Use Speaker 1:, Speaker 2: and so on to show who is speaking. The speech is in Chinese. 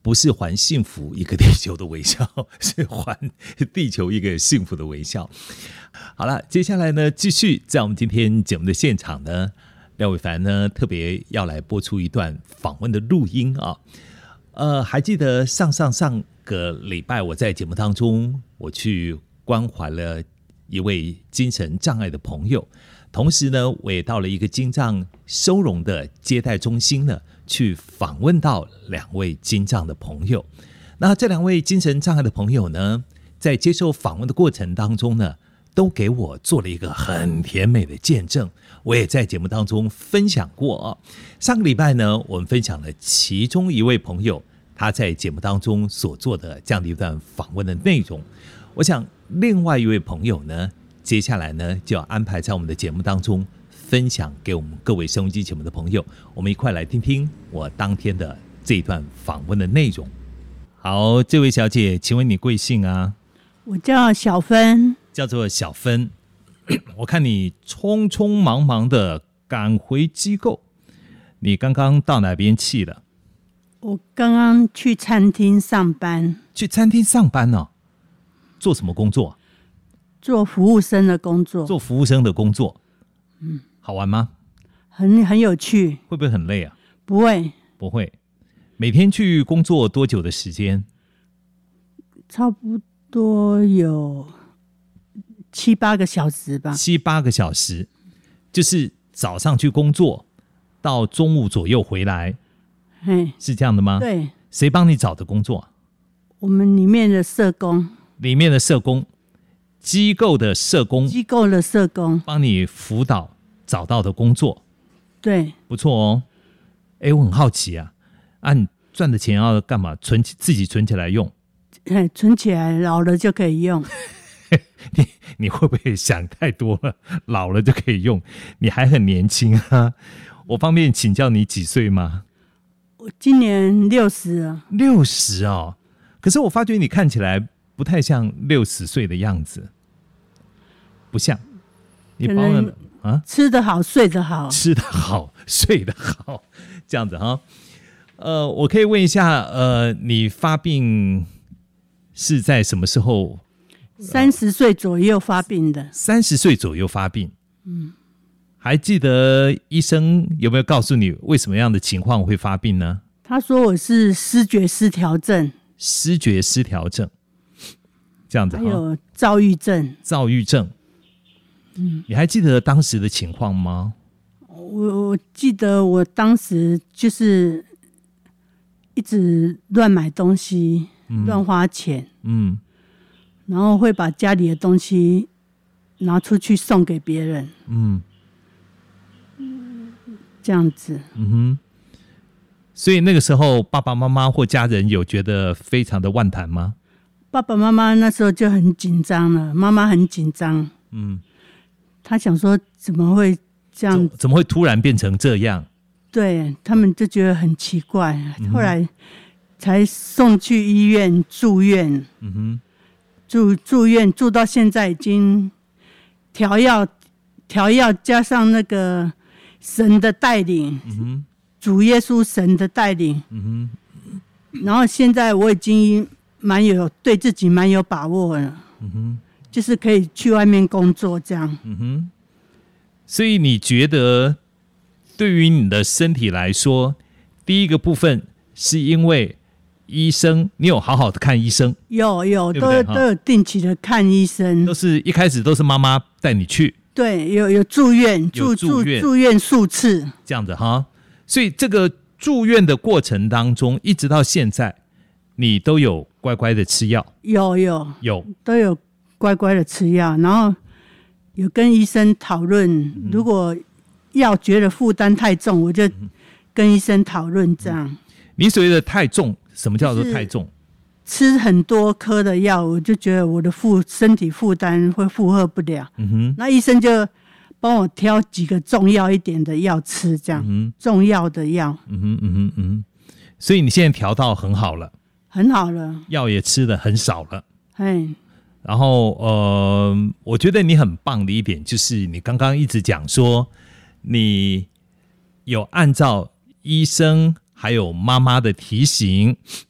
Speaker 1: 不是还幸福一个地球的微笑，是还地球一个幸福的微笑。好了，接下来呢，继续在我们今天节目的现场呢，廖伟凡呢特别要来播出一段访问的录音啊。还记得上个礼拜我在节目当中，我去关怀了一位精神障碍的朋友，同时呢，我也到了一个精障收容的接待中心呢，去访问到2位精障的朋友。那这2位精神障碍的朋友呢，在接受访问的过程当中呢，都给我做了一个很甜美的见证，我也在节目当中分享过啊。上个礼拜呢，我们分享了其中一位朋友他在节目当中所做的这样的一段访问的内容。我想另外一位朋友呢，接下来呢就要安排在我们的节目当中分享给我们各位收音机节目的朋友，我们一块来听听我当天的这一段访问的内容。好，这位小姐，请问你贵姓啊？
Speaker 2: 我叫小芬。
Speaker 1: 叫做小芬。我看你匆匆忙忙的赶回机构，你刚刚到哪边去了？
Speaker 2: 我刚刚去餐厅上班。
Speaker 1: 去餐厅上班哦？做什么工作？
Speaker 2: 做服务生的工作。
Speaker 1: 做服务生的工作。好玩吗？
Speaker 2: 很有趣。
Speaker 1: 会不会很累啊？
Speaker 2: 不会。
Speaker 1: 不会。每天去工作多久的时间？
Speaker 2: 差不多有7-8个小时吧。
Speaker 1: 7-8个小时，就是早上去工作，到中午左右回来，是这样的吗？
Speaker 2: 对。
Speaker 1: 谁帮你找的工作？
Speaker 2: 我们里面的社工。里面的
Speaker 1: 社工，机构的社工。
Speaker 2: 机构的社工
Speaker 1: 帮你辅导找到的工作。
Speaker 2: 对。
Speaker 1: 不错哦。我很好奇啊，你赚的钱要干嘛？自己存起来用？
Speaker 2: 存起来，老了就可以用。
Speaker 1: 你会不会想太多了？老了就可以用？你还很年轻啊！我方便请教你几岁吗？
Speaker 2: 我今年60了。
Speaker 1: 60哦，可是我发觉你看起来不太像60岁的样子，不像。你保养啊？
Speaker 2: 吃得好，睡得好。
Speaker 1: 吃得好，睡得好，这样子哈。我可以问一下，你发病是在什么时候
Speaker 2: ？30岁左右发病的。
Speaker 1: 30岁左右发病。还记得医生有没有告诉你为什么样的情况会发病呢？
Speaker 2: 他说我是思觉失调症。
Speaker 1: 思觉失调症，这样子。还
Speaker 2: 有躁郁症。
Speaker 1: 躁郁症。你还记得当时的情况吗？
Speaker 2: 我记得我当时就是一直乱买东西，乱花钱，然后会把家里的东西拿出去送给别人，这样子。
Speaker 1: 所以那个时候爸爸妈妈或家人有觉得非常的万谈吗？
Speaker 2: 爸爸妈妈那时候就很紧张了，妈妈很紧张。他想说怎么会这样？
Speaker 1: 怎么会突然变成这样？
Speaker 2: 对，他们就觉得很奇怪，后来才送去医院住院。住院住到现在已经调药加上那个神的带领，主耶稣神的带领，然后现在我已经对自己蛮有把握了。就是可以去外面工作这样。
Speaker 1: 所以你觉得对于你的身体来说，第一个部分是因为医生，你有好好的看医生？
Speaker 2: 有，都有定期的看医生。
Speaker 1: 都是一开始都是妈妈带你去？对，
Speaker 2: 有住院，住院数次
Speaker 1: 这样子哈。所以这个住院的过程当中，一直到现在，你都有乖乖的吃药？有
Speaker 2: 都有乖乖的吃药，然后有跟医生讨论，如果药觉得负担太重，我就跟医生讨论这样。
Speaker 1: 你所谓的太重，什么叫做太重？
Speaker 2: 吃很多颗的药，我就觉得我的身体负担会负荷不了。那医生就帮我挑几个重要一点的药吃，这样。重要的药。
Speaker 1: 所以你现在调到很好了？
Speaker 2: 很好了，
Speaker 1: 药也吃得很少了。然后我觉得你很棒的一点就是你刚刚一直讲说你有按照医生还有妈妈的提醒，